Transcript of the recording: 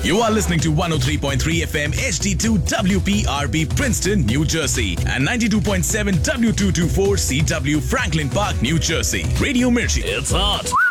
You are listening to 103.3 FM HD2 WPRB Princeton, New Jersey and 92.7 W224 CW Franklin Park, New Jersey. Radio Mirchi. It's hot.